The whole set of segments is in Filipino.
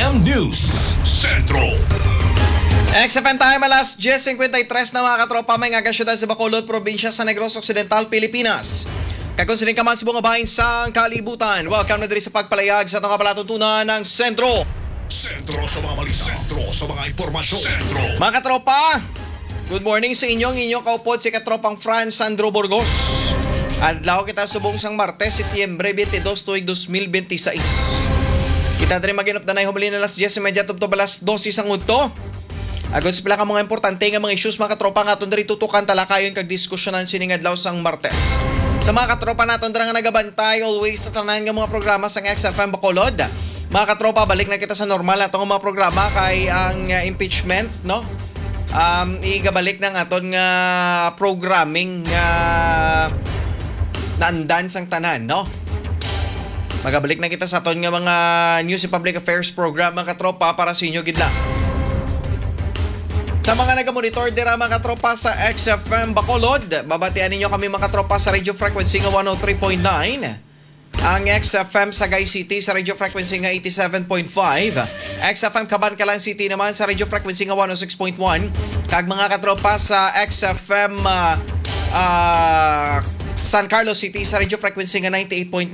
XFM News Centro. XFM time, alas 10:53 na mga katropa, may nga syudad sa Bacolod, probinsya sa Negros Occidental, Pilipinas. Kakunsiling ka man sa mga bahin sa kalibutan. Welcome na diri sa pagpalayag sa itong kapalatuntunan ng Sentro. Sentro sa mga balita. Sentro sa mga impormasyon. Sentro. Mga katropa, good morning sa inyong kaupod si katropang Franz Sandro Burgos. Adlaw kita subong sang Martes, Setyembre 22, tuig 2026. Kita diri maginop na humuli na alas 10:30 tubto alas 12 sang udto. Agon sa pila ka mga importante nga mga issues mga katropa nga aton diri tutukan talakayon kag diskusyonan sining adlaw sang Martes. Sa mga katropa naton dira nga nagabantay always sa tanan nga mga programa sang XFM Bacolod. Mga katropa, balik na kita sa normal natong mga programa kay ang impeachment, no? Igabalik na nga aton nga programming nga nandan sang tanan, no? Magabalik na kita sa aton nga mga News and Public Affairs program mga katropa para sa inyo gidla. Sa mga nagamonitor dira mga katropa sa XFM Bacolod, babatian ninyo kami mga katropa sa radio frequency nga 103.9. Ang XFM Sagay City sa radio frequency nga 87.5. XFM Cabancalan City naman sa radio frequency nga 106.1. Kag mga katropa sa XFM San Carlos City sa radio frequency nga 98.9.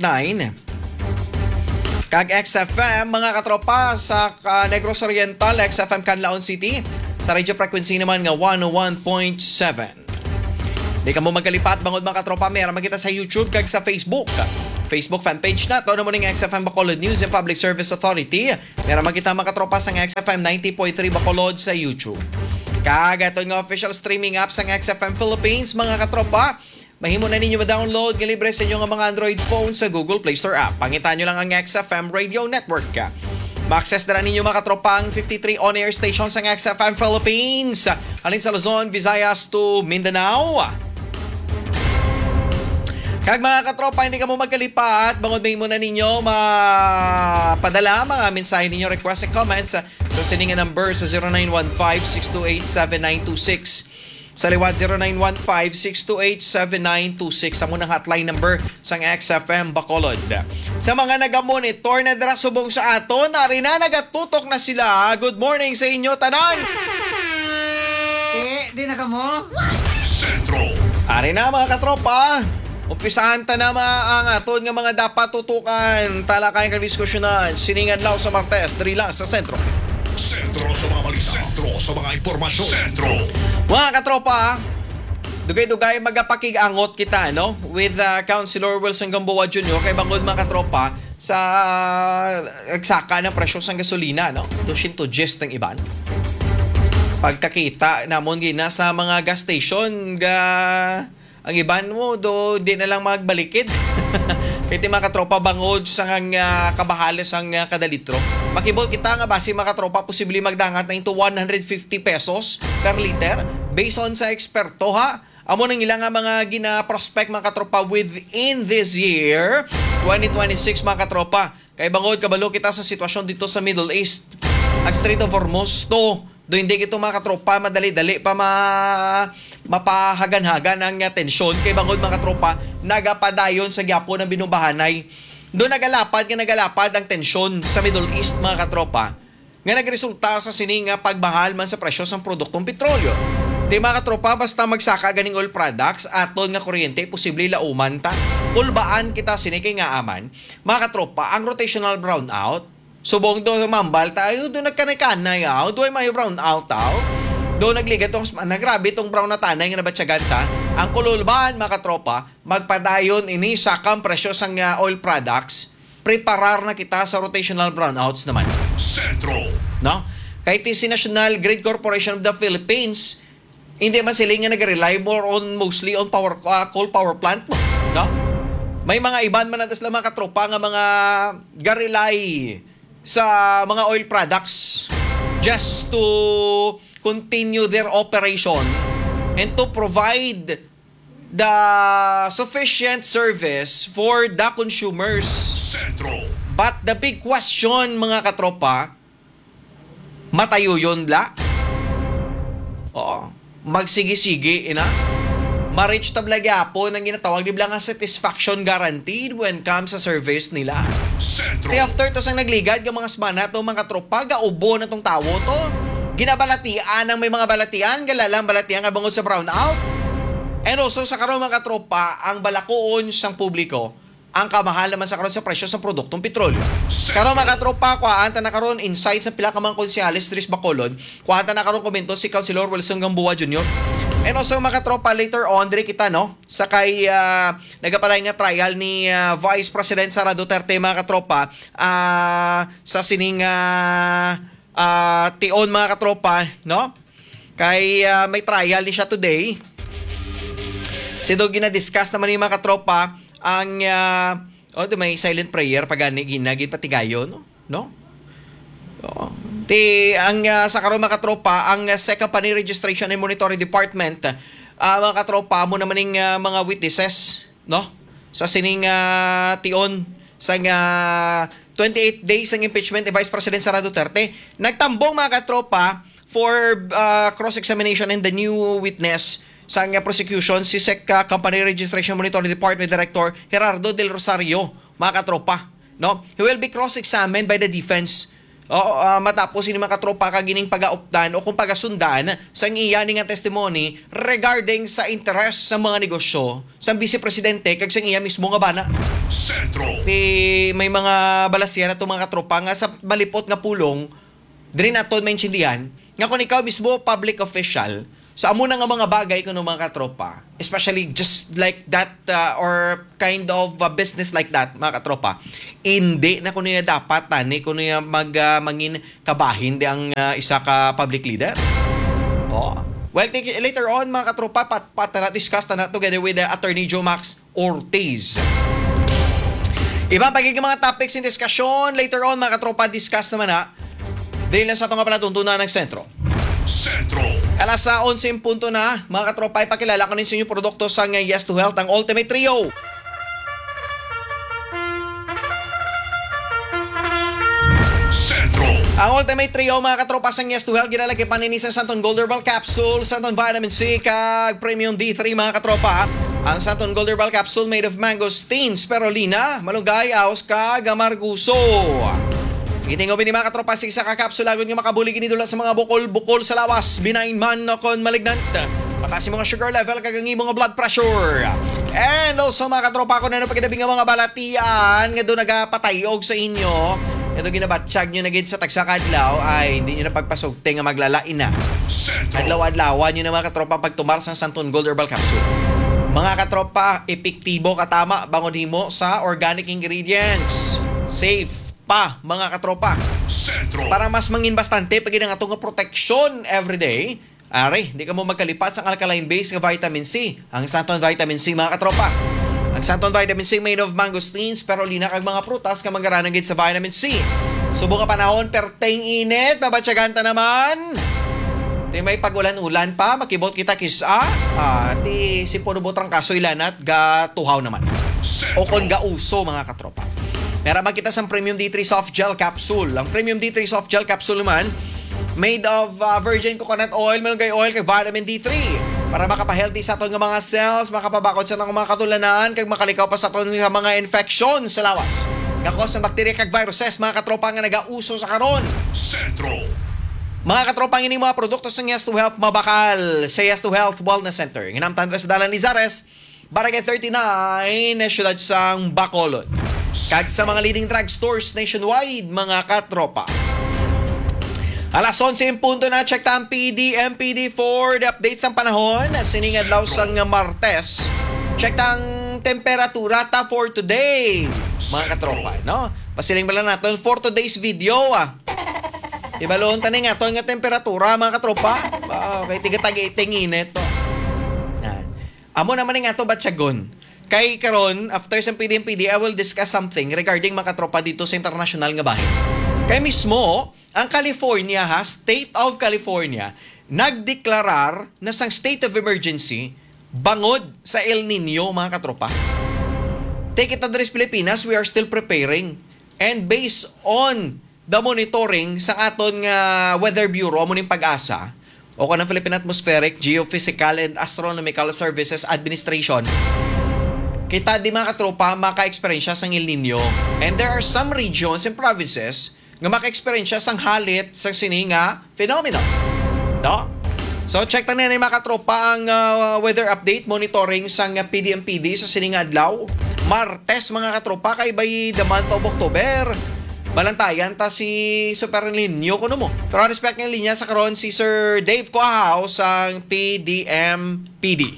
Kag XFM mga katropa sa Negros Oriental, XFM Canlaon City sa radio frequency naman nga 101.7. Di ka mo magkalipat bangod mga katropa, meron magkita sa YouTube kag sa Facebook fanpage na to mo ning XFM Bacolod News and Public Service Authority. Meron magkita mga katropa sa XFM 90.3 Bacolod sa YouTube. Kag ato nga official streaming app sa XFM Philippines mga katropa. Mahimo na ninyo ma-download nga libre sa inyo nga mga Android phone sa Google Play Store app. Pangitan nyo lang ang XFM Radio Network ka. Ma-access na ninyo mga katropa ang 53 on-air stations ng XFM Philippines. Halin sa Luzon, Visayas to Mindanao. Kag mga katropa, hindi ka mo magkalipat. Bangod mo na ninyo mapadala mga mensahe ninyo, request and comments sa siningan number sa 0915-628-7926. Sa liwat 0915-628-7926 ang munang hotline number sang XFM Bacolod. Sa mga nagamonitor na dira subong sa aton, nari na nagatutok na sila. Good morning sa inyo, tanan! Di na ka mo? Sentro. Ari na mga katropa. Umpisahan ta na ang aton nga mga dapat tutukan. Talakayan kang diskusyonan. Siningan law sa Martes, diri lang sa Sentro. Sentro sa mga balita. Sentro sa mga impormasyon. Sentro. Mga katropa, dugay-dugay magapakig-angot kita, no? With Councilor Wilson Gamboa Jr. kay bangod mga katropa sa agsaka ng presyo sa gasolina, no? 210 ng iban. Pagkakita namon gina sa mga gas station ang iban mo di na lang magbalikid. Kaya mga katropa bangod sa kabahalas ang kada litro. Makibol kita nga base mga katropa posible magdangat na into 150 pesos per liter based on sa eksperto ha. Amo nang ilang mga gina-prospect mga katropa within this year 2026 mga katropa. Kay bangod kabalo kita sa sitwasyon dito sa Middle East. Ang Strait of Hormuz to. Do hindi ito mga katropa madali-dali pa mapahagan-hagan ang tensyon kay bangod mga katropa nagapadayon sa gyapo ng binubahanay. Do nagalapad ang tensyon sa Middle East mga katropa nga nagresulta sa sining pagbahal man sa presyo ng produktong petrolyo. Di mga katropa basta magsaka ganing oil products aton nga kuryente posible lauman ta. Kulbaan kita sinikay nga aman mga katropa ang rotational brownout. Subong do mambal tayo, do nagkanay-kanay do ay may brown out do nagligat tong nagrabe tong brown na tanay nga nabatsagan ta. Ang kululban mga katropa, magpadayon ini sa presyo sang oil products, preparar na kita sa rotational brownouts naman. Sentro. No? Kahit si National Grid Corporation of the Philippines, hindi man sila nga nag-rely mostly on coal power plant, no? May mga iban man natas lang mga katropa nga mga garelay sa mga oil products just to continue their operation and to provide the sufficient service for the consumers. Sentro. But the big question mga katropa, matayo yun la? Oo. Magsigi-sige, ina? ma-reach tablagyapo ng ginatawag di nga satisfaction guaranteed when comes sa service nila. Sentro. Kaya after to sang nagligad ng mga smana to mga katropa, gaubo na tong tawo to. Ginabalatian ang may mga balatian, galalang balatian nga bangod sa brownout. And also sa karon mga katropa, ang balakoon sang publiko, ang kamahal naman sa karon sa presyo sa produktong petrolyo. Karon mga katropa, kuhaan na karon insights sa pila ka mga konsyales Tris Bacolod, kuhaan na karon komento si Councilor Wilson Gamboa Jr. And also mga katropa, later on dire kita no sa kay nagapalay nga trial ni Vice President Sara Duterte mga katropa sa sining tion mga katropa no kay may trial ni siya today. Sido gina-discuss naman ni mga katropa ang may silent prayer pag ginagin patigayo no. Ang sa karon mga katropa, ang Second Company Registration and Monitoring Department, mga katropa mo naman ng mga witnesses, no? Sa sining tion sa 28 days ng impeachment ni Vice President Sara Duterte, nagtambong mga katropa for cross-examination and the new witness sa prosecution si Company Registration Monitoring Department Director Gerardo Del Rosario, mga katropa, no? He will be cross-examined by the defense. Matapos ini mga katropa kagining pagauptan o kung pagasundan sa iyani nga testimony regarding sa interest sa mga negosyo sa Vice Presidente kag sa iya mismo nga bana. Sentro. May mga balasyan ato mga katropa nga sa malipot nga pulong diri naton maintindihan nga kung ikaw mismo public official sa amo na nga mga bagay kuno mga katropa, especially just like that or kind of business like that mga katropa, hindi na kuno dapat tani kuno mangin kabahin di ang isa ka public leader. Well, later on mga katropa discuss na together with Attorney Joe Max Ortiz. Ibang pagiging mga topics in discussion later on mga katropa discuss naman na dahil lang sa itong palatuntunan ng sentro. Sentro. Alas sa 11 punto na, mga katropa, ipakilala ko ninyo yung produkto sa Yes to Health, ang Ultimate Trio. Sentro. Ang Ultimate Trio, mga katropa, sa Yes to Health, ginalagay paninisan Santon Gold Herbal Capsule, Santon Vitamin C, kag Premium D3, mga katropa. Ang Santon Gold Herbal Capsule made of mangosteen, spirulina, malunggay, aos, kag amarguso. Itingo ni mga katropa sa kakapsula nga makabulig inidula sa mga bukol-bukol sa lawas, binain man na kon malignant. Patasin mga sugar level kagangi mga blood pressure. And also mga katropa ko na pagkadabi nga mga balatian nga doon nagapatayog sa inyo. Ito ginabatsyag nyo na gid sa tagsakadlaw ay hindi nyo na pagpasugte nga maglalain na. Adlaw-adlawan nyo na mga katropa pagtumar sa Santon Gold Herbal Capsule. Mga katropa, epektibo katama bangon himo sa organic ingredients. Safe pa mga katropa. Sentro. Para mas mangin bastante pag ang atong protection everyday. Ari, di ka mo magkalipat sa alkaline base nga vitamin C. Ang Santon Vitamin C mga katropa. Ang Santon Vitamin C made of mangosteen, spirulina kag mga prutas nga manggaranang gid sa vitamin C. Subo nga panahon perteng init, mabatsaganta naman. Di may pagulan-ulan pa, makibot kita kisa. Di si puno botrang kaso ilanat ga tuhaw naman. O kon ga uso mga katropa. Meron makita sa Premium D3 Soft Gel Capsule. Ang Premium D3 Soft Gel Capsule naman, made of virgin coconut oil, malunggay oil, kag vitamin D3. Para makapahealthy sa aton nga mga cells, makapabakod sa mga katulanan, kag makalikaw pa sa aton nga mga infection sa lawas. Gakos ng bakterya kag viruses, mga katropa nga nagauso sa karon. Sentro. Mga katropa ini mga produkto sa Yes to Health mabakal sa Yes to Health Wellness Center. Ginamtan sa Dalan Lizares, Barangay 39, siyudad sang Bacolod. Kag sa mga leading drugstores nationwide, mga katropa. Alas 11 punto na, check ang PD, MPD for the updates ng panahon. Siningad law sang Martes. Check ang temperatura ta for today, mga katropa, no? Pasiling bala natin for today's video, Ibaloon tanin nga to nga temperatura, mga katropa. Okay, tigatag-iting init to. Amo naman nga to batsagon. Kay karon after sa PD, I will discuss something regarding mga katropa dito sa international nga bahin. Kay mismo, ang California State of California, nagdeklarar na sang state of emergency bangod sa El Nino, mga katropa. Take it address Pilipinas, we are still preparing. And based on the monitoring sa aton nga Weather Bureau, amo ning Pag-asa, o kanang Philippine Atmospheric, Geophysical and Astronomical Services Administration, kita di mga katropa maka-experience sang El Nino. And there are some regions and provinces nga maka-experience sang halit sa sininga phenomenon. No? So check tanan ni mga katropa ang weather update monitoring sang PDMPD sa sininga adlaw. Martes mga katropa kay by the month of October. Balantayan ta si Super Nino kuno mo. Pero respect ng linya sa karon si Sir Dave Coahaw sang PDMPD.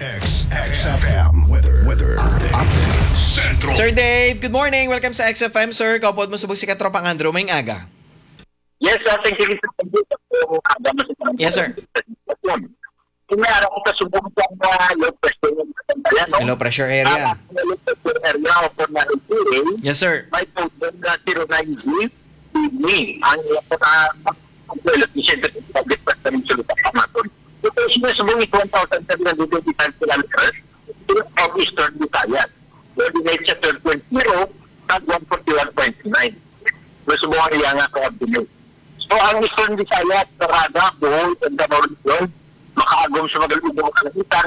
XFM Weather Update. Centro. Sir Dave, good morning. Welcome sa XFM, sir. Kaupod mo subog si Katropang Andrew Mayng aga. Yes, thank you. Yes, sir. Kung meron ko kasubong sa low pressure area, no? Low pressure area. Low pressure area o for na area, Yes, sir. may tubig na 09 Sydney. Ang efficient at pressure ng sulutan natin. Ito is nasubong 1,725 kilometers of eastern Visayas. Coordinate sa 12.0 at 141.9. Nasubong ang iyang coordinate. So, ang eastern Visayas, Sarada, Bohol, and Davao Region, makaagom sa magalubong kalahitan,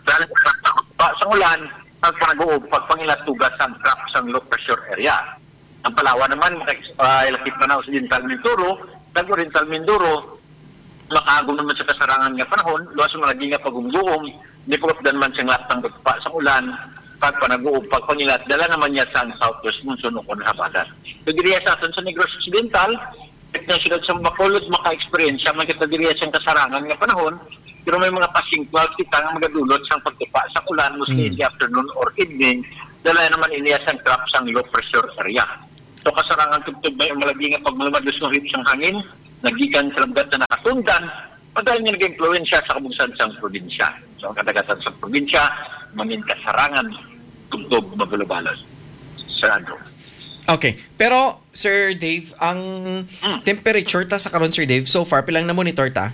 sa ulan, ang panaguog, pagpangilatugas ang trap sa low pressure area. Ang Palawan naman, ilakip na sa Oriental Mindoro, Oriental Mindoro, makaagom naman sa kasarangan nga panahon, luwas mo naging nga pagumduom, nipulapdan man siyang latang sa ulan, pagpanaguog, pagpangilat, dala naman niya sa southwest monsoon o konhabadan. So, diriya sa atin sa Negros Occidental, na sila sa Bacolod maka-experience siya, magkita diriya siyang kasarangan nga panahon, pero may mga passing clouds kita nga magadulot sa pagtupa sa ulan, mostly in the afternoon or evening, dala naman iniya sa trap sa low pressure area. So kasarangan tugtog may umalagi nga pagmalamadlos ng hip siyang hangin, nagikan sa lambat na nakatundan, padahal niya nag-influensya sa kabugsan sa probinsya. So ang kadagatan sa probinsya, mamin kasarangan, tugtog magulobalos. Sir Andrew. Okay. Pero, Sir Dave, ang temperature ta sa karon, Sir Dave, so far, pilang na monitor ta?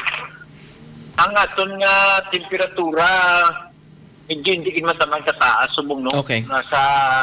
Ang aton nga temperatura, hindi matamang kataas, subong no? Okay. Nasa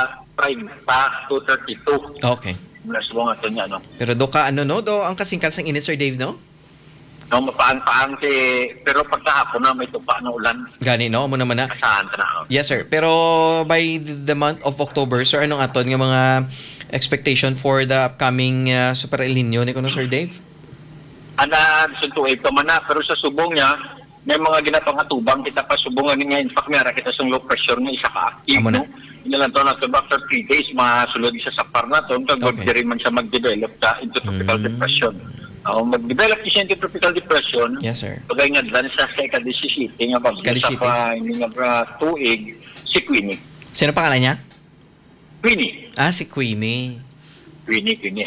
30 to 32. Okay. Nasubong aton nga, no? Pero do ka, ano, no? Do ang kasingkal sang init, Sir Dave, no? No, mapaan-paan pero pagkahapon na may tupa na ulan, Gani, no? Amo naman na. kasahan na. Yes, sir. Pero by the month of October, sir, anong aton nga mga expectation for the upcoming Super El Nino ni kuno, Sir Dave? Ana, suntuig pa man na, pero sa subong niya, may mga ginapangatubang kita pa subungan niya. In fact, meron kita sa low pressure na isa ka-active, Amo na. no? Inalan to na to, after 3 days, masulod isa sa par na to, kag Okay. rin man siya mag-develop into tropical depression. Mag-develop siya into tropical depression, Yes, sir. pagay nga dlan sa Kadisisiti, nga bagyo Kadisiti. sa pa, hindi nga tuig, si Queenie. Sino pangalan niya? Queenie. Ah, si Queenie. Queenie.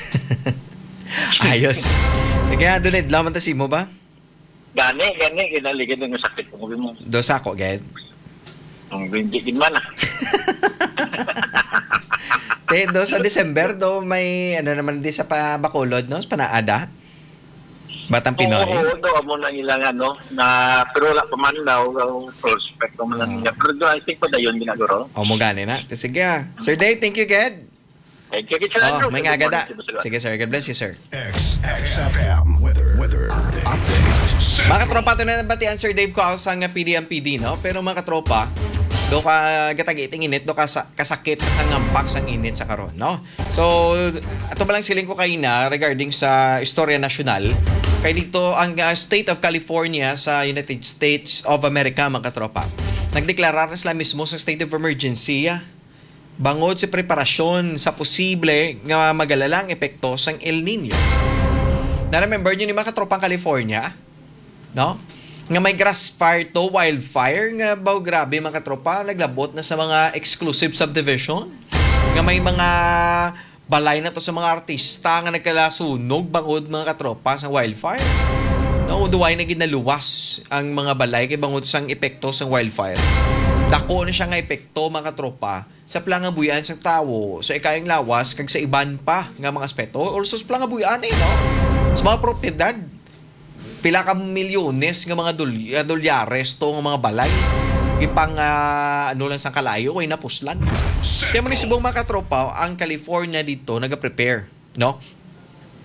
Ayos. Sige, Adonid, laman ta si mo ba? Gani, kinaligid ng sakit mo. Do sako, ged. Ang hindi din man ah. Te, do sa December, do may, ano naman di sa Bacolod, no? Sa Panaada. Batang Pinoy. Oo, doon mo na ilang ano, na, pero wala pa man daw, prospect mo lang nila. Pero I think pa da yun ginaguro. O mo gani na. Te, sige. Sir Dave, thank you, ged. Thank you, Sir Andrew. Oh, may agada. Sige, sir. God bless you, sir. XFM Weather Update. Mga katropa, ito na nabatian, Sir Dave ko sang PDMPD, no? Pero mga katropa, do ka gatagiting init, do ka kasakit sa ngampak sang init sa karon, no? So, ato ba lang siling ko kayo na regarding sa Istorya Nasyonal. Kay dito ang State of California sa United States of America, mga katropa. Nagdeklarar na sila mismo sa state of emergency, bangod sa preparasyon sa posible nga magalalang epekto sang El Nino. Na-remember nyo ni mga katropang California, no? Nga may grass fire to wildfire, nga baw grabe mga katropa, naglabot na sa mga exclusive subdivision. Nga may mga balay na to sa mga artista nga nagkalasunog bangod mga katropa sa wildfire. No, duway na ginaluwas ang mga balay kay bangod sang epekto sang wildfire. Dako na siya nga epekto mga katropa sa plangabuyan sa tawo, sa ikayang lawas kag sa iban pa nga mga aspeto or sa plangabuyan no? Sa mga propiedad pila ka milyones nga mga dolyares to nga mga balay gipang ano lang sa kalayo ay napuslan. Kaya man subong mga katropa ang California dito naga-prepare, no?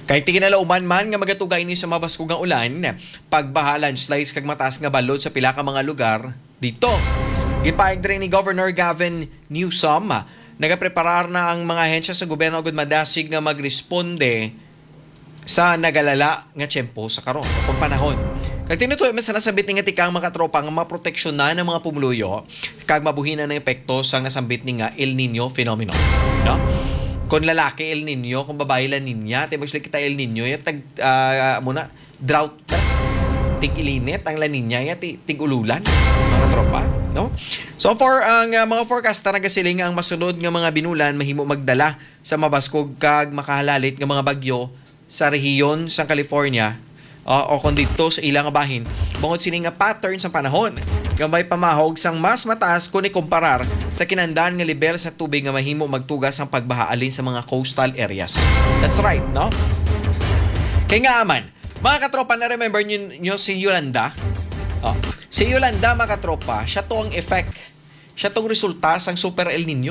Kahit tiginalauman man nga magatugay ni sa mabaskog nga ulan, pagbaha landslides kag mataas nga balod sa pila ka mga lugar dito. Gipahig rin ni Governor Gavin Newsom, nagapreparar na ang mga ahensya sa gobyerno ug madasig nga magresponde sa nagalala nga tiyempo sa karon o kung panahon. Kag tinutoy man sa nasambit ni nga tikang mga tropa nga maproteksyonan ng mga pumuluyo kag mabuhinan ng epekto sa nasambit ni nga El Nino phenomenon. No? Kung lalaki El Nino, kung babae La Nina, tibag sila kita El Nino, yung muna, drought, tig-ilinit, ang La Nina, yung tig-ululan, mga tropa. No? So for ang mga forecaster nagasiling ang masunod nga mga binulan mahimo magdala sa mabaskog kag makahalalit nga mga bagyo sa rehiyon sa California o kung dito sa ilang bahin bungod sini nga pattern sa panahon gambay pamahog sang mas mataas kung ikumparar sa kinandan nga level sa tubig nga mahimo magtugas ang pagbaha alin sa mga coastal areas. That's right, no? Kaya nga aman, mga katropa, na remember nyo si Yolanda? Si Yolanda, mga katropa, siya to ang effect, siya tong resulta sang Super El Nino.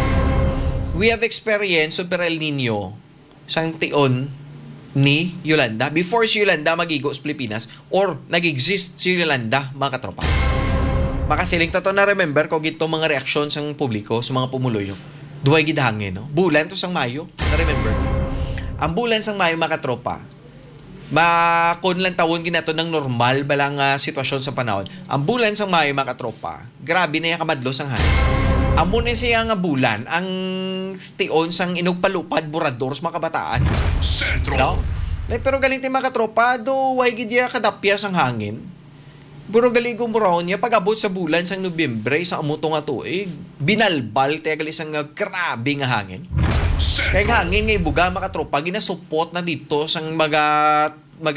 We have experienced Super El Nino sang tion ni Yolanda before si Yolanda magigo sa Pilipinas or nag-exist si Yolanda, mga katropa. Makasiling tato na remember ko gito mga reaksyon sang publiko sa mga pumuloyo. Duway gidhangin, no? Bulan to sang Mayo, na remember. Ang bulan sang Mayo, mga katropa, makon lang tawon ginato ng normal balang sitwasyon sa panahon. Ang bulan sang Mayo, mga katropa, grabe na yung kamadlo sang hangin. Amo na siya nga bulan ang tion sang inugpalupad burador sa mga kabataan. Sentro. No? Pero galing tayo mga katropa, do way gidya kadapya sang hangin. Pero galigong brown niya pag-abot sa bulan sang Nobyembre sa amuto nga tuig, binalbal tayo gali sang grabe nga hangin. Kaya hangin nga ibuga mga katropa, ginasupot na dito sang mga